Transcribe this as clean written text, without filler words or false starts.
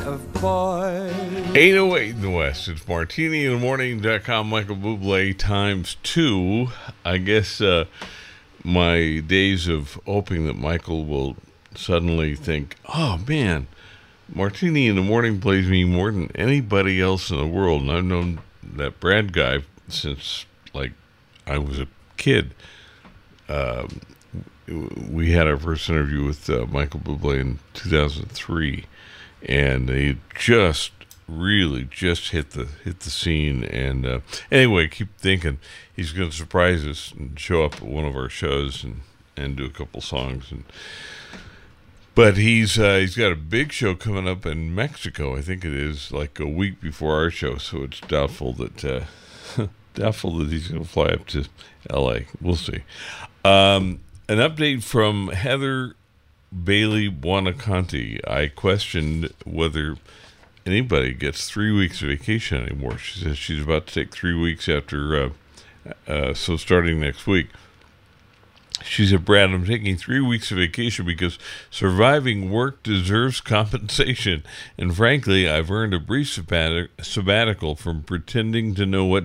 of boys. 8:08 in the West. It's martiniinthemorning.com. Michael Bublé times two. I guess my days of hoping that Michael will suddenly think, oh man, Martini in the Morning plays me more than anybody else in the world. And I've known that Brad guy since like I was a kid. We had our first interview with Michael Bublé in 2003, and he just hit the scene. And anyway, keep thinking he's going to surprise us and show up at one of our shows and do a couple songs. But he's got a big show coming up in Mexico. I think it is like a week before our show, so it's doubtful that he's going to fly up to L.A. We'll see. An update from Heather Bailey Buonaconti. I questioned whether anybody gets 3 weeks of vacation anymore. She says she's about to take 3 weeks after, so starting next week. She said, Brad, I'm taking 3 weeks of vacation because surviving work deserves compensation. And frankly, I've earned a brief sabbatical from pretending to know what